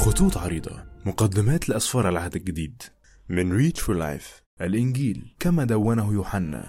خطوط عريضة، مقدمات لأسفار العهد الجديد من Reach for Life. الإنجيل كما دونه يوحنا.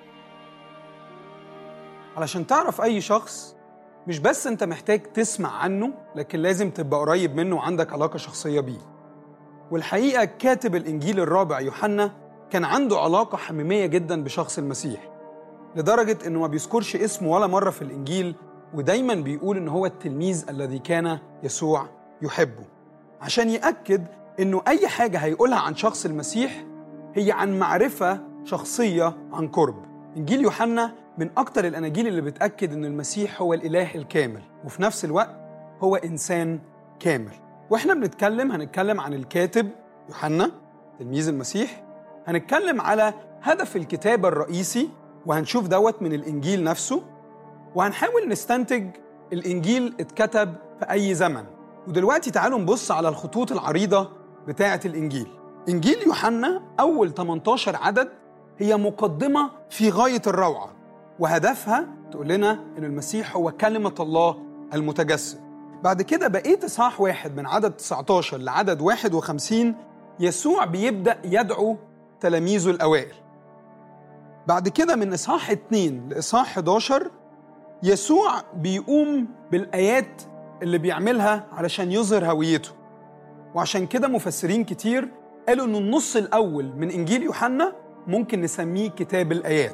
علشان تعرف أي شخص مش بس أنت محتاج تسمع عنه، لكن لازم تبقى قريب منه وعندك علاقة شخصية بيه. والحقيقة كاتب الإنجيل الرابع يوحنا كان عنده علاقة حميمية جدا بشخص المسيح، لدرجة أنه ما بيذكرش اسمه ولا مرة في الإنجيل، ودايما بيقول أنه هو التلميذ الذي كان يسوع يحبه، عشان يأكد أنه أي حاجة هيقولها عن شخص المسيح هي عن معرفة شخصية عن قرب. إنجيل يوحنا من أكتر الأناجيل اللي بتأكد أن المسيح هو الإله الكامل، وفي نفس الوقت هو إنسان كامل. وإحنا هنتكلم عن الكاتب يوحنا تلميذ المسيح، هنتكلم على هدف الكتابة الرئيسي، وهنشوف دوت من الإنجيل نفسه، وهنحاول نستنتج الإنجيل اتكتب في أي زمن. ودلوقتي تعالوا نبص على الخطوط العريضة بتاعة الإنجيل. إنجيل يوحنا أول 18 عدد هي مقدمة في غاية الروعة، وهدفها تقول لنا إن المسيح هو كلمة الله المتجسد. بعد كده بقيت إصحاح 1 من عدد 19 لعدد 51 يسوع بيبدأ يدعو تلاميذه الأوائل. بعد كده من إصحاح 2 لإصحاح 11 يسوع بيقوم بالآيات اللي بيعملها علشان يظهر هويته. وعشان كده مفسرين كتير قالوا إنه النص الأول من إنجيل يوحنا ممكن نسميه كتاب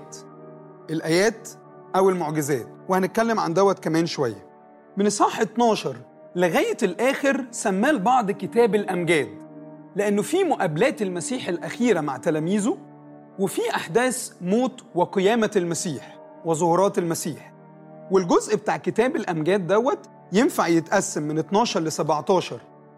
الآيات أو المعجزات، وهنتكلم عن دوت كمان شوية. من إصحاح 12 لغاية الآخر سماه البعض كتاب الأمجاد، لأنه في مقابلات المسيح الأخيرة مع تلاميذه، وفي أحداث موت وقيامة المسيح وظهورات المسيح. والجزء بتاع كتاب الأمجاد دوت ينفع يتقسم من 12 ل 17،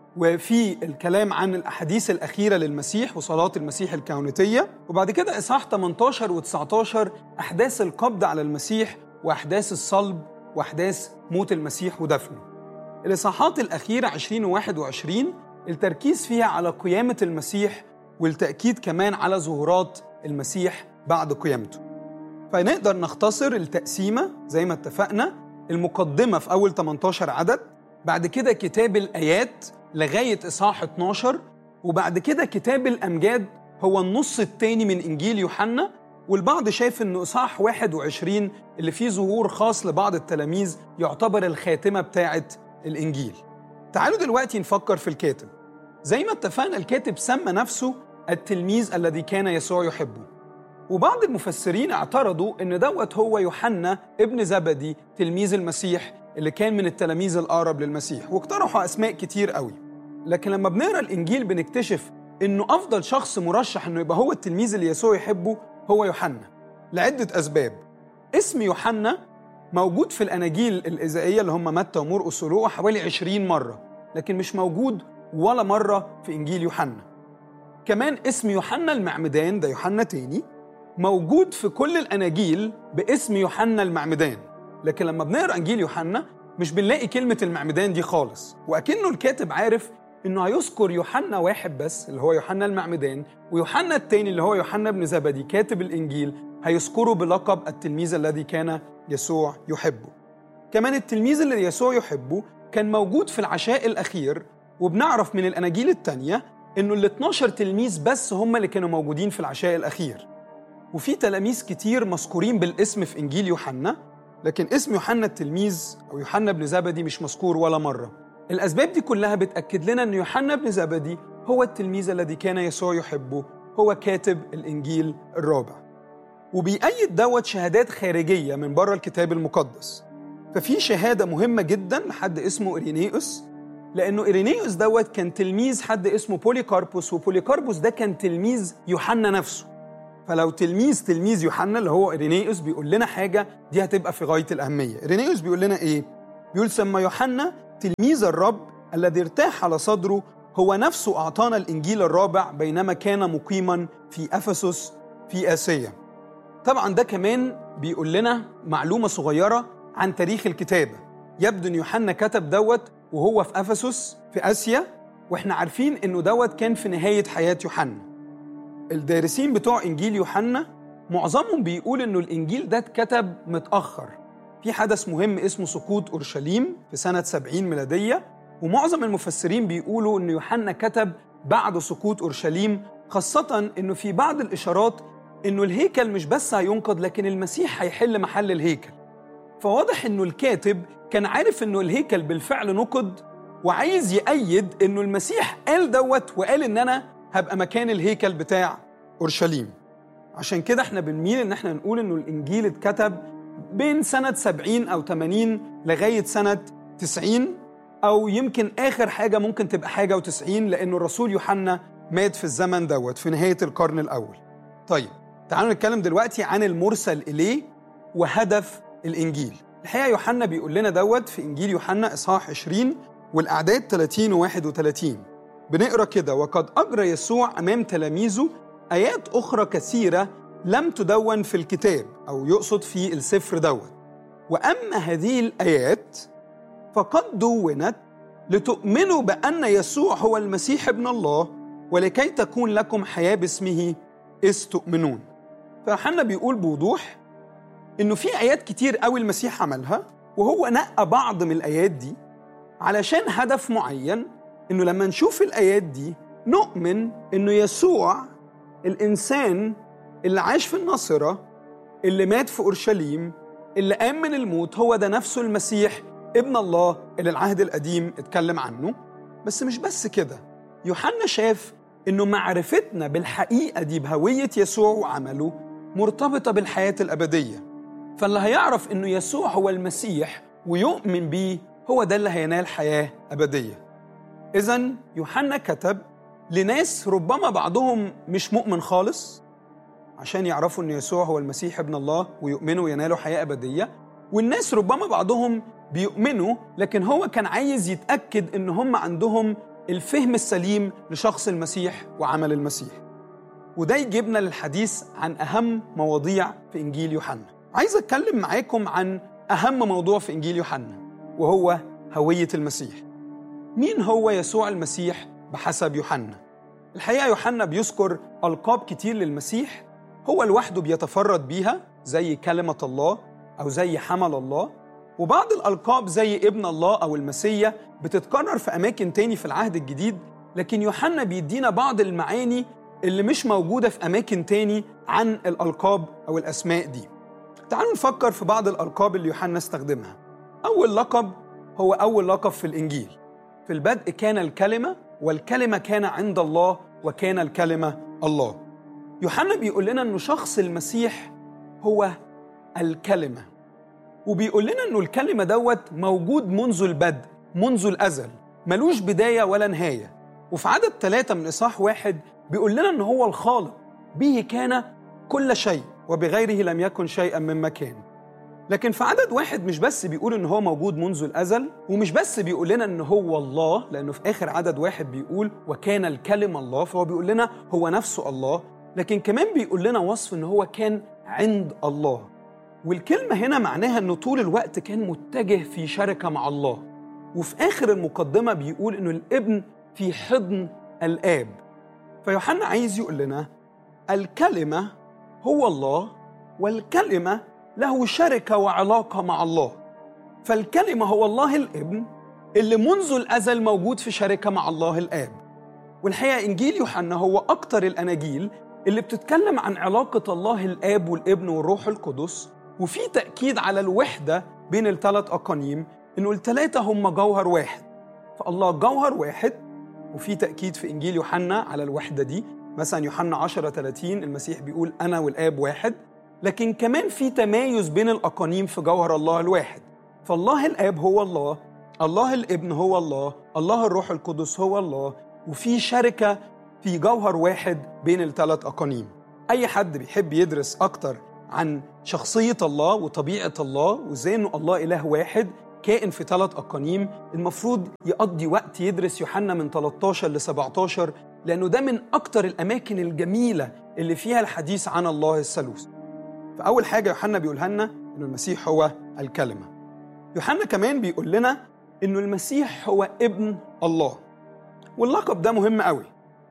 وفي الكلام عن الأحاديث الأخيرة للمسيح وصلاة المسيح الكهنوتية. وبعد كده إصحاح 18 و 19 أحداث القبض على المسيح وأحداث الصلب وأحداث موت المسيح ودفنه. الإصحاحات الأخيرة 20 و 21 التركيز فيها على قيامة المسيح، والتأكيد كمان على ظهورات المسيح بعد قيامته. فنقدر نختصر التقسيمة زي ما اتفقنا: المقدمة في أول 18 عدد، بعد كده كتاب الآيات لغاية إصحاح 12، وبعد كده كتاب الأمجاد هو النص الثاني من إنجيل يوحنا. والبعض شايف إنه إصحاح 21 اللي فيه ظهور خاص لبعض التلاميذ يعتبر الخاتمة بتاعة الإنجيل. تعالوا دلوقتي نفكر في الكاتب. زي ما اتفقنا الكاتب سمى نفسه التلميذ الذي كان يسوع يحبه، وبعض المفسرين اعترضوا إن دوت هو يوحنا ابن زبدي تلميذ المسيح اللي كان من التلاميذ الأقرب للمسيح، واقترحوا أسماء كتير قوي. لكن لما بنقرأ الإنجيل بنكتشف إنه أفضل شخص مرشح إنه يبقى هو التلميذ اللي يسوع يحبه هو يوحنا، لعدة أسباب. اسم يوحنا موجود في الأناجيل الإزائية اللي هم متى ومرقس ولوقا حوالي 20 مرة، لكن مش موجود ولا مرة في إنجيل يوحنا. كمان اسم يوحنا المعمدان، ده يوحنا تاني، موجود في كل الأناجيل باسم يوحنا المعمدان، لكن لما بنقرأ إنجيل يوحنا مش بنلاقي كلمة المعمدان دي خالص. وأكنه الكاتب عارف إنه هيذكر يوحنا واحد بس اللي هو يوحنا المعمدان، ويوحنا التاني اللي هو يوحنا ابن زبدي كاتب الإنجيل هيذكره بلقب التلميذ الذي كان يسوع يحبه. كمان التلميذ اللي يسوع يحبه كان موجود في العشاء الأخير، وبنعرف من الأناجيل التانية إنه ال 12 تلميذ بس هم اللي كانوا موجودين في العشاء الأخير. وفي تلاميذ كتير مذكورين بالاسم في إنجيل يوحنا، لكن اسم يوحنا التلميذ أو يوحنا ابن زبدي مش مذكور ولا مرة. الأسباب دي كلها بتأكد لنا أن يوحنا ابن زبدي هو التلميذ الذي كان يسوع يحبه، هو كاتب الإنجيل الرابع. وبيأيد دوت شهادات خارجية من بره الكتاب المقدس. ففي شهادة مهمة جدا لحد اسمه إيرينيوس، لأنه إيرينيوس دوت كان تلميذ حد اسمه بوليكاربوس، وبوليكاربوس ده كان تلميذ يوحنا نفسه. فلو تلميذ يوحنا اللي هو إيرينيوس بيقول لنا حاجة، دي هتبقى في غاية الأهمية. إيرينيوس بيقول لنا إيه؟ بيقول: سمى يوحنا تلميذ الرب الذي ارتاح على صدره، هو نفسه أعطانا الإنجيل الرابع بينما كان مقيما في أفسس في آسيا. طبعا ده كمان بيقول لنا معلومة صغيرة عن تاريخ الكتابة. يبدو أن يوحنا كتب دوت وهو في أفسس في آسيا، وإحنا عارفين أنه دوت كان في نهاية حياة يوحنا. الدارسين بتوع إنجيل يوحنا معظمهم بيقول إنه الإنجيل ده اتكتب متأخر في حدث مهم اسمه سقوط أورشليم في سنة 70 ميلادية، ومعظم المفسرين بيقولوا إن يوحنا كتب بعد سقوط أورشليم، خاصة إنه في بعض الإشارات إنه الهيكل مش بس هينقض لكن المسيح هيحل محل الهيكل. فواضح إنه الكاتب كان عارف إنه الهيكل بالفعل نقض، وعايز يأيد إنه المسيح قال دوت وقال إن أنا هبقى مكان الهيكل بتاع أورشليم. عشان كده احنا بنميل إن احنا نقول إنه الإنجيل اتكتب بين سنة 70 أو 80 لغاية سنة 90، أو يمكن آخر حاجة ممكن تبقى حاجة و90، لأنه الرسول يوحنا مات في الزمن دوت في نهاية القرن الأول. طيب تعالوا نتكلم دلوقتي عن المرسل إليه وهدف الإنجيل. الحقيقة يوحنا بيقول لنا دوت في إنجيل يوحنا إصحاح 20 والأعداد 30 و31. بنقرأ كده: وقد أجرى يسوع أمام تلاميذه آيات أخرى كثيرة لم تدون في الكتاب، أو يقصد في السفر دوت. وأما هذه الآيات فقد دونت لتؤمنوا بأن يسوع هو المسيح ابن الله، ولكي تكون لكم حياة باسمه إذ تؤمنون. فيوحنا بيقول بوضوح إنه في آيات كتير قوي المسيح عملها، وهو نقى بعض من الآيات دي علشان هدف معين، إنه لما نشوف الآيات دي نؤمن إنه يسوع الإنسان اللي عاش في الناصرة، اللي مات في أورشليم، اللي قام من الموت، هو ده نفسه المسيح ابن الله اللي العهد القديم اتكلم عنه. بس مش بس كده، يوحنا شاف إنه معرفتنا بالحقيقة دي بهوية يسوع وعمله مرتبطة بالحياة الأبدية. فاللي هيعرف إنه يسوع هو المسيح ويؤمن بيه هو ده اللي هينال حياة أبدية. إذن يوحنا كتب لناس ربما بعضهم مش مؤمن خالص عشان يعرفوا إن يسوع هو المسيح ابن الله ويؤمنوا وينالوا حياة أبدية، والناس ربما بعضهم بيؤمنوا لكن هو كان عايز يتأكد إن هم عندهم الفهم السليم لشخص المسيح وعمل المسيح. وده يجيبنا للحديث عن أهم مواضيع في إنجيل يوحنا. عايز أتكلم معاكم عن أهم موضوع في إنجيل يوحنا، وهو هوية المسيح. مين هو يسوع المسيح بحسب يوحنا؟ الحقيقة يوحنا بيذكر ألقاب كتير للمسيح هو لوحده بيتفرد بيها، زي كلمة الله أو زي حمل الله، وبعض الألقاب زي ابن الله أو المسيح بتتكرر في أماكن تاني في العهد الجديد، لكن يوحنا بيدينا بعض المعاني اللي مش موجودة في أماكن تاني عن الألقاب أو الأسماء دي. تعالوا نفكر في بعض الألقاب اللي يوحنا استخدمها. أول لقب هو أول لقب في الإنجيل: في البدء كان الكلمة، والكلمة كان عند الله، وكان الكلمة الله. يوحنا بيقول لنا أنه شخص المسيح هو الكلمة، وبيقول لنا أنه الكلمة دوت موجود منذ البدء، منذ الأزل، ملوش بداية ولا نهاية. وفي عدد 3 من إصحاح 1 بيقول لنا أنه هو الخالق، به كان كل شيء وبغيره لم يكن شيئا مما كان. لكن في عدد 1 مش بس بيقول أنه هو موجود منذ الأزل، ومش بس بيقول لنا أنه هو الله، لأنه في آخر عدد 1 بيقول وكان الكلمة الله، فهو بيقول لنا هو نفسه الله، لكن كمان بيقول لنا وصف أنه هو كان عند الله. والكلمة هنا معناها أنه طول الوقت كان متجه في شركة مع الله. وفي آخر المقدمة بيقول أنه الابن في حضن الآب. فيوحنا عايز يقول لنا الكلمة هو الله، والكلمة له شركة وعلاقة مع الله. فالكلمة هو الله الابن اللي منذ الأزل موجود في شركة مع الله الآب. والحقيقة إنجيل يوحنا هو أكتر الأناجيل اللي بتتكلم عن علاقة الله الآب والابن والروح القدس، وفي تأكيد على الوحدة بين الثلاث أقانيم، إنه الثلاثة هم جوهر واحد. فالله جوهر واحد، وفي تأكيد في إنجيل يوحنا على الوحدة دي. مثلا يوحنا 10:30 المسيح بيقول أنا والآب واحد. لكن كمان في تمايز بين الأقانيم في جوهر الله الواحد. فالله الآب هو الله، الله الابن هو الله، الله الروح القدس هو الله، وفي شركة في جوهر واحد بين الثلاث أقانيم. أي حد بيحب يدرس أكتر عن شخصية الله وطبيعة الله وإزاي إنه الله إله واحد كائن في 3 أقانيم، المفروض يقضي وقت يدرس يوحنا من 13 ل17، لأنه ده من أكتر الأماكن الجميلة اللي فيها الحديث عن الله الثالوث. فأول حاجة يوحنا بيقولها لنا إنه المسيح هو الكلمة. يوحنا كمان بيقول لنا إنه المسيح هو ابن الله، واللقب ده مهم قوي،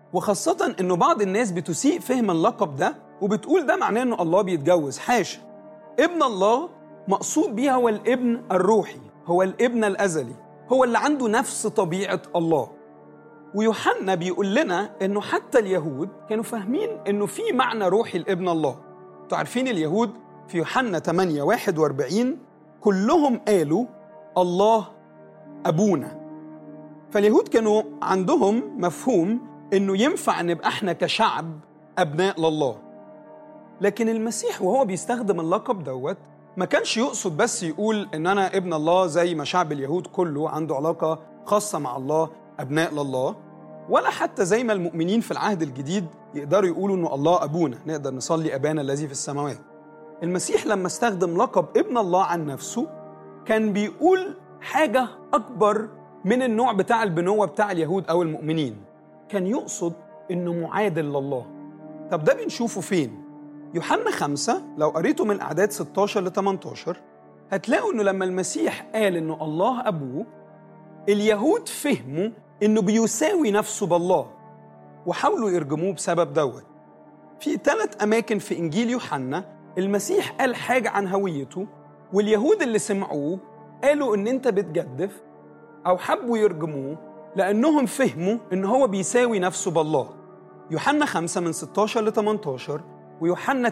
وخاصة إنه بعض الناس بتسيء فهم اللقب ده وبتقول ده معناه إنه الله بيتجوز. حاشا، ابن الله مقصود بيها هو الابن الروحي، هو الابن الأزلي، هو اللي عنده نفس طبيعة الله. ويوحنا بيقول لنا إنه حتى اليهود كانوا فاهمين إنه في معنى روحي لابن الله. انتوا عارفين اليهود في يوحنا 8:41 كلهم قالوا الله أبونا. فاليهود كانوا عندهم مفهوم إنه ينفع نبقى احنا كشعب أبناء لله. لكن المسيح وهو بيستخدم اللقب دوت ما كانش يقصد بس يقول إن أنا ابن الله زي ما شعب اليهود كله عنده علاقة خاصة مع الله أبناء لله، ولا حتى زي ما المؤمنين في العهد الجديد يقدروا يقولوا إنه الله أبونا، نقدر نصلي أبانا الذي في السماوات. المسيح لما استخدم لقب ابن الله عن نفسه كان بيقول حاجة أكبر من النوع بتاع البنوة بتاع اليهود أو المؤمنين. كان يقصد إنه معادل لله. طب ده بنشوفه فين؟ يوحنا 5 لو قريته من الأعداد 16 ل 18 هتلاقوا إنه لما المسيح قال إنه الله أبوه، اليهود فهموا إنه بيساوي نفسه بالله وحاولوا يرجموه بسبب دوت. في 3 أماكن في إنجيل يوحنا المسيح قال حاجة عن هويته، واليهود اللي سمعوه قالوا إن أنت بتجدف، أو حبوا يرجموه لأنهم فهموا إن هو بيساوي نفسه بالله. يوحنا 5 من 16 ل 18 ويوحنا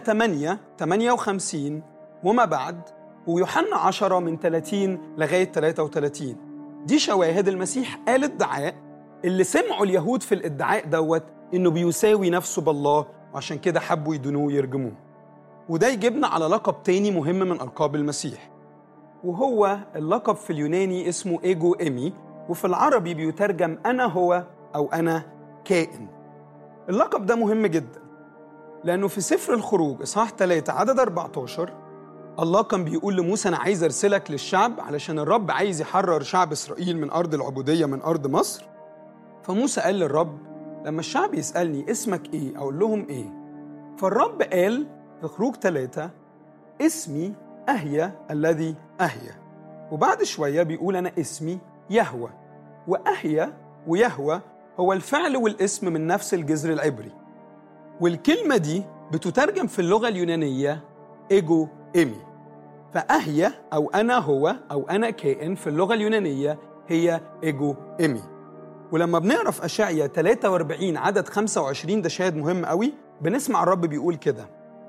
8:58 وما بعد، ويوحنا 10 من 30 لغاية 33. دي شواهد المسيح قال ادعاء اللي سمعوا اليهود في الادعاء دوت إنه بيساوي نفسه بالله، وعشان كده حبوا يدنوه ويرجموه. وده يجيبنا على لقب تاني مهم من ألقاب المسيح، وهو اللقب في اليوناني اسمه إيجو إيمي، وفي العربي بيترجم أنا هو أو أنا كائن. اللقب ده مهم جدا لأنه في سفر الخروج إصحاح 3 عدد 14 الله كان بيقول لموسى أنا عايز أرسلك للشعب علشان الرب عايز يحرر شعب إسرائيل من أرض العبودية من أرض مصر. فموسى قال للرب لما الشعب يسألني اسمك إيه أقول لهم إيه؟ فالرب قال في خروج 3 اسمي أهيا الذي أهيا. وبعد شوية بيقول أنا اسمي يهوى. وأهيا ويهوى هو الفعل والاسم من نفس الجذر العبري، والكلمة دي بتترجم في اللغة اليونانية إيجو إيمي. فأهيا أو أنا هو أو أنا كائن في اللغة اليونانية هي إيجو إيمي. ولما بنقرأ في أشعيا 43 عدد 25 ده شاهد مهم قوي، بنسمع الرب بيقول كده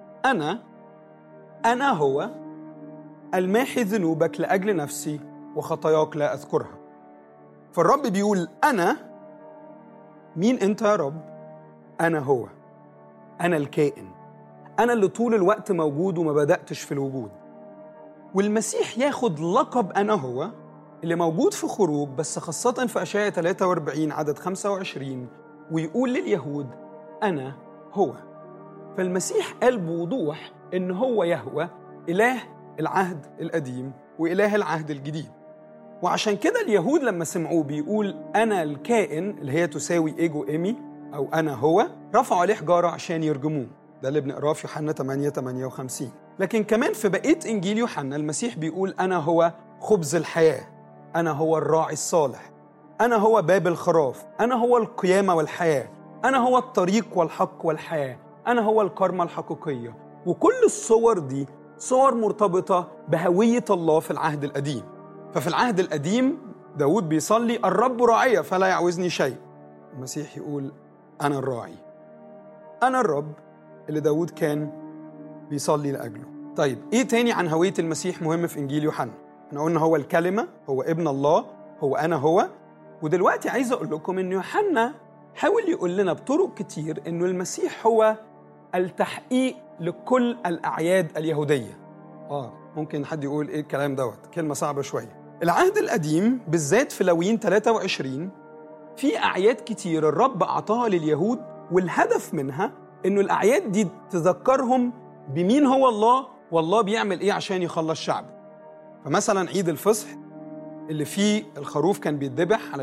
أنا هو الماحي ذنوبك لأجل نفسي وخطاياك لا أذكرها. فالرب بيقول أنا مين أنت يا رب؟ أنا هو، أنا الكائن، أنا اللي طول الوقت موجود وما بدأتش في الوجود. والمسيح ياخد لقب أنا هو اللي موجود في خروج بس خاصة في أشعيا 43 عدد 25 ويقول لليهود أنا هو. فالمسيح قال بوضوح إن هو يهوى إله العهد القديم وإله العهد الجديد. وعشان كده اليهود لما سمعوه بيقول أنا الكائن اللي هي تساوي إيجو إيمي أو أنا هو، رفعوا عليه حجارة عشان يرجموه. ده اللي بنقراه في يوحنا 8:58. لكن كمان في بقية إنجيل يوحنا المسيح بيقول أنا هو خبز الحياة، أنا هو الراعي الصالح، أنا هو باب الخراف، أنا هو القيامة والحياة، أنا هو الطريق والحق والحياة، أنا هو الكرمة الحقيقية. وكل الصور دي صور مرتبطة بهوية الله في العهد القديم. ففي العهد القديم داود بيصلي الرب راعي فلا يعوزني شيء. المسيح يقول أنا الراعي، أنا الرب اللي داود كان بيصلي لأجله. طيب إيه تاني عن هوية المسيح مهم في إنجيل يوحنا؟ احنا قلنا هو الكلمة، هو ابن الله، هو أنا هو. ودلوقتي عايز أقول لكم إن يوحنا حاول يقول لنا بطرق كتير إنه المسيح هو التحقيق لكل الأعياد اليهودية. ممكن حد يقول إيه الكلام دوت، كلمة صعبة شوية. العهد القديم بالذات في لاويين 23 في أعياد كتير الرب أعطاها لليهود، والهدف منها إنه الأعياد دي تذكرهم بمين هو الله والله بيعمل إيه عشان يخلص شعبه. فمثلا عيد الفصح اللي فيه الخروف كان بيتذبح